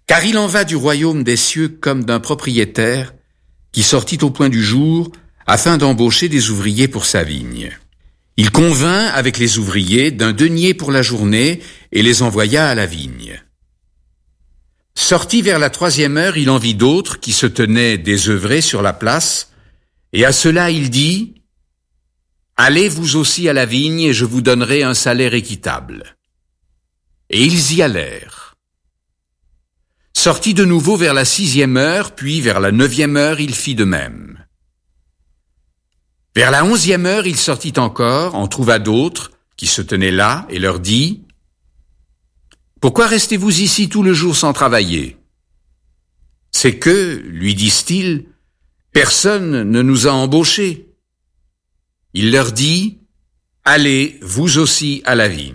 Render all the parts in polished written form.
Car il en va du royaume des cieux comme d'un propriétaire qui sortit au point du jour afin d'embaucher des ouvriers pour sa vigne. Il convint avec les ouvriers d'un denier pour la journée et les envoya à la vigne. Sorti vers la 3e heure, il en vit d'autres qui se tenaient désœuvrés sur la place, et à cela il dit : « Allez vous aussi à la vigne, et je vous donnerai un salaire équitable. » Et ils y allèrent. Sorti de nouveau vers la 6e heure, puis vers la 9e heure, il fit de même. Vers la 11e heure, il sortit encore, en trouva d'autres, qui se tenaient là, et leur dit : « Pourquoi restez-vous ici tout le jour sans travailler ? C'est que, lui disent-ils, personne ne nous a embauchés. » Il leur dit : « Allez, vous aussi, à la vigne. »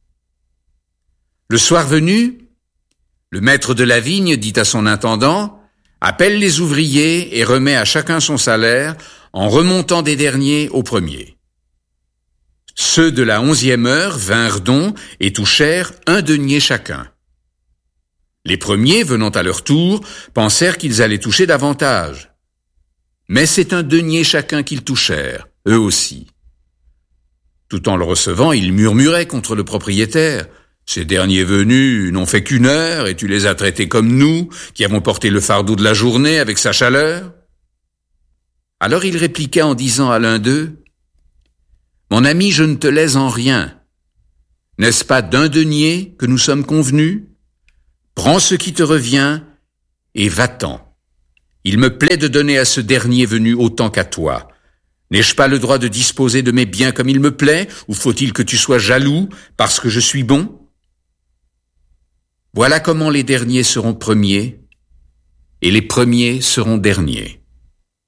Le soir venu, le maître de la vigne dit à son intendant : « Appelle les ouvriers et remet à chacun son salaire, en remontant des derniers aux premiers. » Ceux de la 11e heure vinrent donc et touchèrent un denier chacun. Les premiers, venant à leur tour, pensèrent qu'ils allaient toucher davantage. Mais c'est un denier chacun qu'ils touchèrent, eux aussi. Tout en le recevant, ils murmuraient contre le propriétaire : « Ces derniers venus n'ont fait qu'1 heure et tu les as traités comme nous, qui avons porté le fardeau de la journée avec sa chaleur. » Alors il répliqua en disant à l'un d'eux : « Mon ami, je ne te lèse en rien. N'est-ce pas d'1 denier que nous sommes convenus ? Prends ce qui te revient et va-t'en. Il me plaît de donner à ce dernier venu autant qu'à toi. N'ai-je pas le droit de disposer de mes biens comme il me plaît, ou faut-il que tu sois jaloux parce que je suis bon ? Voilà comment les derniers seront premiers et les premiers seront derniers. »